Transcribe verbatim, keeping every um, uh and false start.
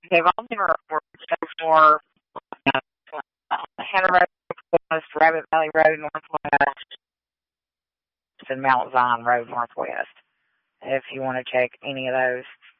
They've all been so far. Uh, Hannah Road Northwest, Rabbit Valley Road Northwest, and Mount Zion Road Northwest. If you want to check any of those.